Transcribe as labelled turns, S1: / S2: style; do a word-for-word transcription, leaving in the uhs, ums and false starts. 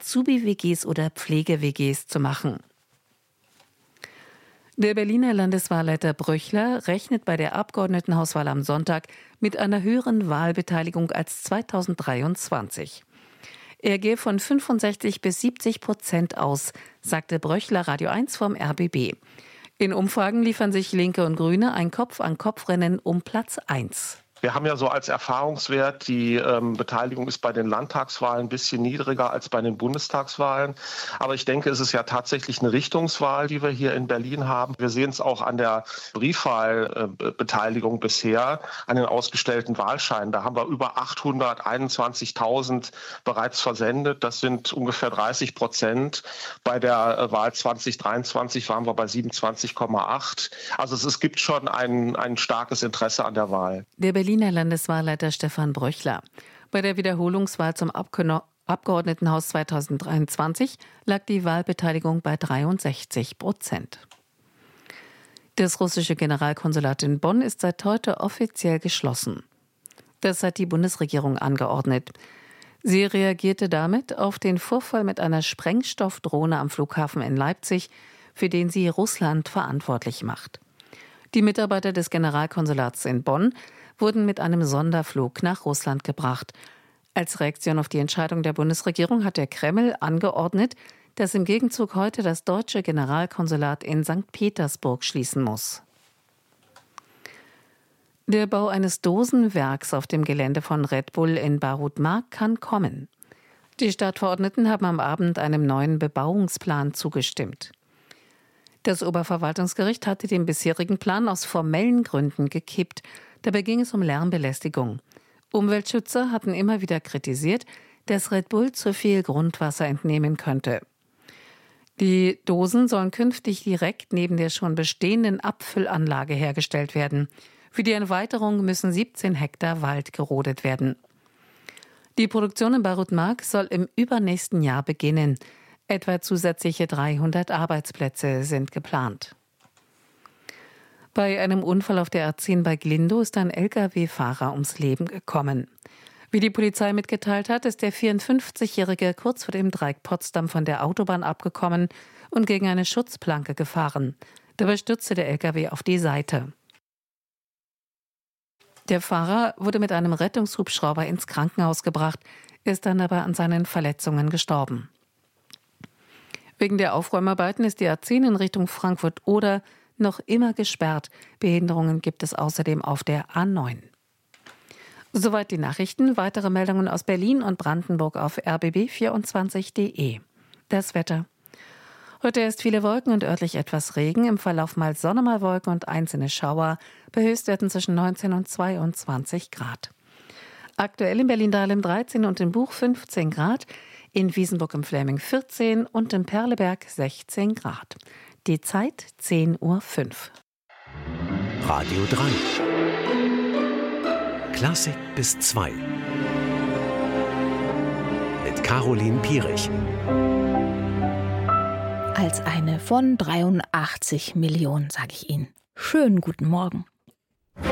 S1: Azubi-W Gs oder Pflege-W Gs zu machen. Der Berliner Landeswahlleiter Bröchler rechnet bei der Abgeordnetenhauswahl am Sonntag mit einer höheren Wahlbeteiligung als zweitausenddreiundzwanzig. Er gehe von fünfundsechzig bis siebzig Prozent aus, sagte Bröchler Radio eins vom R B B. In Umfragen liefern sich Linke und Grüne ein Kopf-an-Kopf-Rennen um Platz eins.
S2: Wir haben ja so als Erfahrungswert, die ähm, Beteiligung ist bei den Landtagswahlen ein bisschen niedriger als bei den Bundestagswahlen. Aber ich denke, es ist ja tatsächlich eine Richtungswahl, die wir hier in Berlin haben. Wir sehen es auch an der Briefwahlbeteiligung äh, bisher, an den ausgestellten Wahlscheinen. Da haben wir über achthunderteinundzwanzigtausend bereits versendet. Das sind ungefähr dreißig Prozent. Bei der äh, Wahl zwanzig dreiundzwanzig waren wir bei siebenundzwanzig Komma acht. Also es, es gibt schon ein, ein starkes Interesse an der Wahl.
S1: Der Berliner Landeswahlleiter Stefan Bröchler. Bei der Wiederholungswahl zum Abgeordnetenhaus zweitausenddreiundzwanzig lag die Wahlbeteiligung bei dreiundsechzig Prozent. Das russische Generalkonsulat in Bonn ist seit heute offiziell geschlossen. Das hat die Bundesregierung angeordnet. Sie reagierte damit auf den Vorfall mit einer Sprengstoffdrohne am Flughafen in Leipzig, für den sie Russland verantwortlich macht. Die Mitarbeiter des Generalkonsulats in Bonn wurden mit einem Sonderflug nach Russland gebracht. Als Reaktion auf die Entscheidung der Bundesregierung hat der Kreml angeordnet, dass im Gegenzug heute das deutsche Generalkonsulat in Sankt Petersburg schließen muss. Der Bau eines Dosenwerks auf dem Gelände von Red Bull in Bahruth Mark kann kommen. Die Stadtverordneten haben am Abend einem neuen Bebauungsplan zugestimmt. Das Oberverwaltungsgericht hatte den bisherigen Plan aus formellen Gründen gekippt. Dabei ging es um Lärmbelästigung. Umweltschützer hatten immer wieder kritisiert, dass Red Bull zu viel Grundwasser entnehmen könnte. Die Dosen sollen künftig direkt neben der schon bestehenden Abfüllanlage hergestellt werden. Für die Erweiterung müssen siebzehn Hektar Wald gerodet werden. Die Produktion in Bahruth Mark soll im übernächsten Jahr beginnen. Etwa zusätzliche dreihundert Arbeitsplätze sind geplant. Bei einem Unfall auf der A zehn bei Glindow ist ein L K W-Fahrer ums Leben gekommen. Wie die Polizei mitgeteilt hat, ist der vierundfünfzigjährige kurz vor dem Dreieck Potsdam von der Autobahn abgekommen und gegen eine Schutzplanke gefahren. Dabei stürzte der L K W auf die Seite. Der Fahrer wurde mit einem Rettungshubschrauber ins Krankenhaus gebracht, ist dann aber an seinen Verletzungen gestorben. Wegen der Aufräumarbeiten ist die A zehn in Richtung Frankfurt-Oder noch immer gesperrt. Behinderungen gibt es außerdem auf der A neun. Soweit die Nachrichten. Weitere Meldungen aus Berlin und Brandenburg auf r b b vierundzwanzig punkt d e. Das Wetter. Heute erst viele Wolken und örtlich etwas Regen. Im Verlauf mal Sonne, mal Wolken und einzelne Schauer. Bei Höchstwerten zwischen neunzehn und zweiundzwanzig Grad. Aktuell in Berlin-Dahlem dreizehn und in Buch fünfzehn Grad. In Wiesenburg im Fläming vierzehn und in Perleberg sechzehn Grad. Die Zeit zehn Uhr fünf.
S3: Radio drei. Klassik bis zwei. Mit Caroline Pierich.
S4: Als eine von dreiundachtzig Millionen, sage ich Ihnen. Schönen guten Morgen.